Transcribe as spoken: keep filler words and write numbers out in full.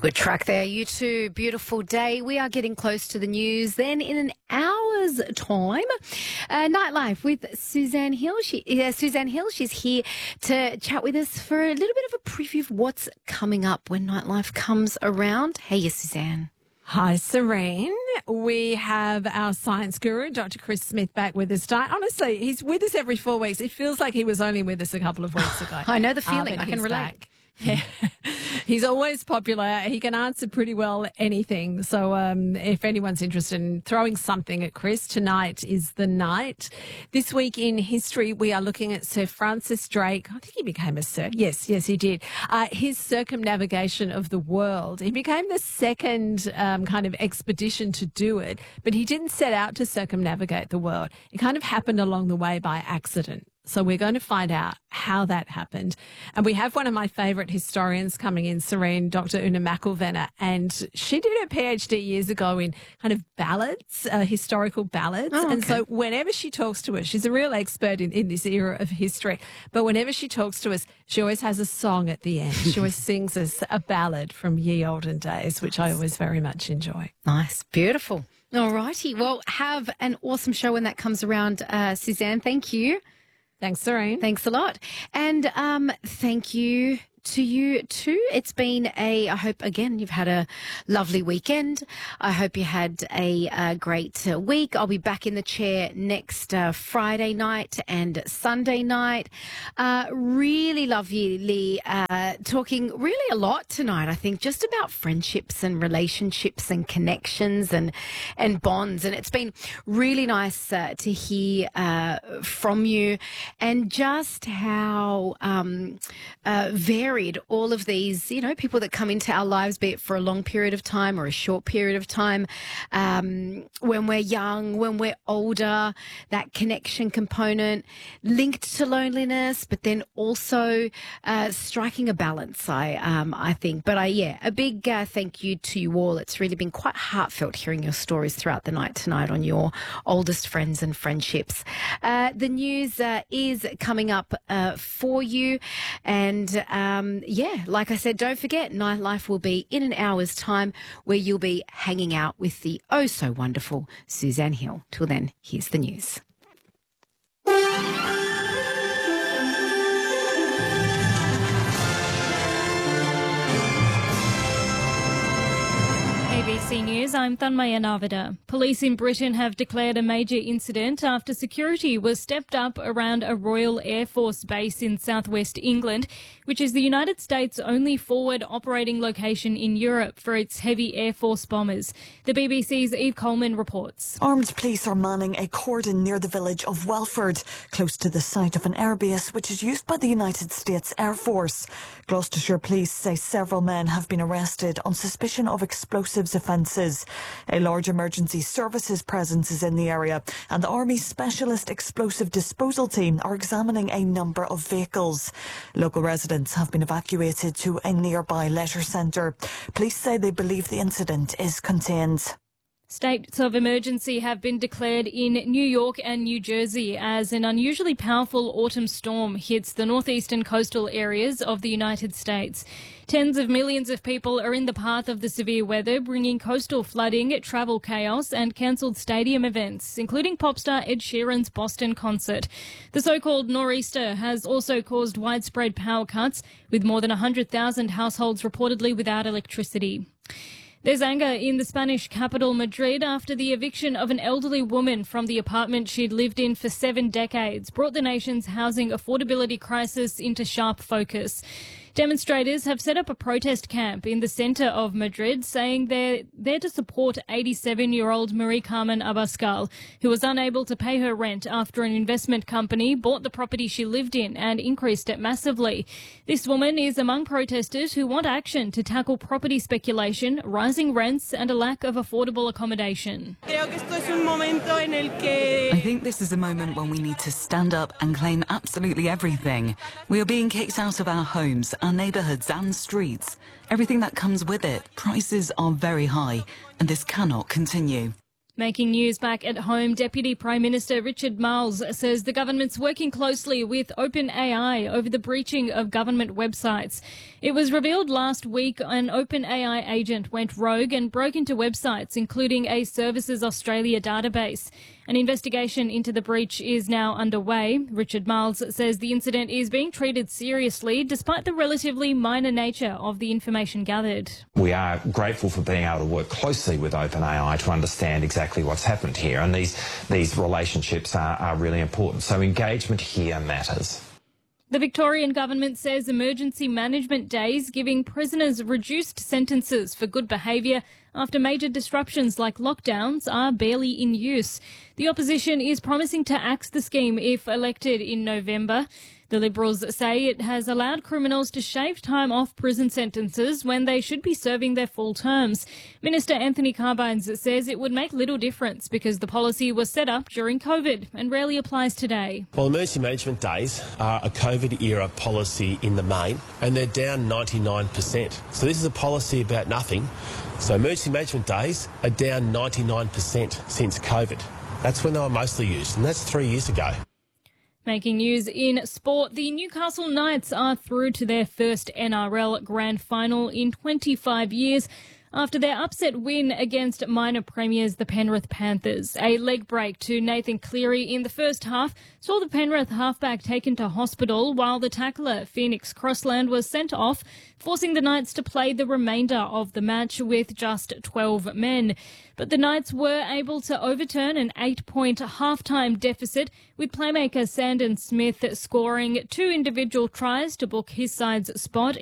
Good track there, you two. Beautiful day. We are getting close to the news. Then in an hour's time, uh, Nightlife with Suzanne Hill. She, uh, Suzanne Hill, she's here to chat with us for a little bit of a preview of what's coming up when Nightlife comes around. Hey, Suzanne. Hi, Serene. We have our science guru, Doctor Chris Smith, back with us tonight. Honestly, he's with us every four weeks. It feels like he was only with us a couple of weeks ago. I know the feeling. Uh, I can relate. Back. Yeah. He's always popular. He can answer pretty well anything. So um, if anyone's interested in throwing something at Chris, tonight is the night. This week in history, we are looking at Sir Francis Drake. I think he became a Sir. Yes, yes, he did. Uh, his circumnavigation of the world. He became the second um, kind of expedition to do it, but he didn't set out to circumnavigate the world. It kind of happened along the way by accident. So we're going to find out how that happened. And we have one of my favourite historians coming in, Serene, Doctor Una McElvenna, and she did her PhD years ago in kind of ballads, uh, historical ballads. Oh, okay. And so whenever she talks to us, she's a real expert in, in this era of history, but whenever she talks to us, she always has a song at the end. She always sings us a ballad from ye olden days, which I always very much enjoy. Nice. Beautiful. All righty. Well, have an awesome show when that comes around, uh, Suzanne. Thank you. Thanks, Serene. Thanks a lot. And um, thank you to you too. It's been a, I hope, again, you've had a lovely weekend. I hope you had a, a great uh, week. I'll be back in the chair next uh, Friday night and Sunday night. Uh, really lovely uh, talking really a lot tonight, I think, just about friendships and relationships and connections and, and bonds. And it's been really nice uh, to hear uh, from you and just how um, uh, varied all of these, you know, people that come into our lives, be it for a long period of time or a short period of time, um, when we're young, when we're older, that connection component linked to loneliness, but then also uh, striking a balance, I um, I think. But I, yeah, a big uh, thank you to you all. It's really been quite heartfelt hearing your stories throughout the night tonight on your oldest friends and friendships. Uh, the news uh, is coming up uh, for you, and um, yeah, like I said, don't forget, Nightlife will be in an hour's time where you'll be hanging out with the oh so wonderful Suzanne Hill. Till then, here's the news. A B C News, I'm Thanmaya Navida. Police in Britain have declared a major incident after security was stepped up around a Royal Air Force base in southwest England, which is the United States' only forward operating location in Europe for its heavy Air Force bombers. The B B C's Eve Coleman reports. Armed police are manning a cordon near the village of Welford, close to the site of an airbase which is used by the United States Air Force. Gloucestershire police say several men have been arrested on suspicion of explosives offences. A large emergency services presence is in the area, and the Army Specialist Explosive Disposal Team are examining a number of vehicles. Local residents have been evacuated to a nearby leisure centre. Police say they believe the incident is contained. States of emergency have been declared in New York and New Jersey as an unusually powerful autumn storm hits the northeastern coastal areas of the United States. Tens of millions of people are in the path of the severe weather, bringing coastal flooding, travel chaos and cancelled stadium events, including pop star Ed Sheeran's Boston concert. The so-called nor'easter has also caused widespread power cuts, with more than one hundred thousand households reportedly without electricity. There's anger in the Spanish capital, Madrid, after the eviction of an elderly woman from the apartment she'd lived in for seven decades brought the nation's housing affordability crisis into sharp focus. Demonstrators have set up a protest camp in the centre of Madrid, saying they're there to support eighty-seven-year-old Marie Carmen Abascal, who was unable to pay her rent after an investment company bought the property she lived in and increased it massively. This woman is among protesters who want action to tackle property speculation, rising rents and a lack of affordable accommodation. I think this is a moment when we need to stand up and claim absolutely everything. We are being kicked out of our homes, our neighbourhoods and streets. Everything that comes with it. Prices are very high, and this cannot continue. Making news back at home, Deputy Prime Minister Richard Marles says the government's working closely with OpenAI over the breaching of government websites. It was revealed last week an OpenAI agent went rogue and broke into websites, including a Services Australia database. An investigation into the breach is now underway. Richard Marles says the incident is being treated seriously despite the relatively minor nature of the information gathered. We are grateful for being able to work closely with OpenAI to understand exactly what's happened here, and these, these relationships are, are really important. So engagement here matters. The Victorian government says emergency management days giving prisoners reduced sentences for good behaviour after major disruptions like lockdowns are barely in use. The opposition is promising to axe the scheme if elected in November. The Liberals say it has allowed criminals to shave time off prison sentences when they should be serving their full terms. Minister Anthony Carbines says it would make little difference because the policy was set up during COVID and rarely applies today. Well, emergency management days are a COVID-era policy in the main, and they're down ninety-nine percent. So this is a policy about nothing. So emergency management days are down ninety-nine percent since COVID. That's when they were mostly used, and that's three years ago. Making news in sport, the Newcastle Knights are through to their first N R L Grand Final in twenty-five years after their upset win against minor premiers the Penrith Panthers. A leg break to Nathan Cleary in the first half saw the Penrith halfback taken to hospital while the tackler Phoenix Crossland was sent off, forcing the Knights to play the remainder of the match with just twelve men. But the Knights were able to overturn an eight-point halftime deficit, with playmaker Sandon Smith scoring two individual tries to book his side's spot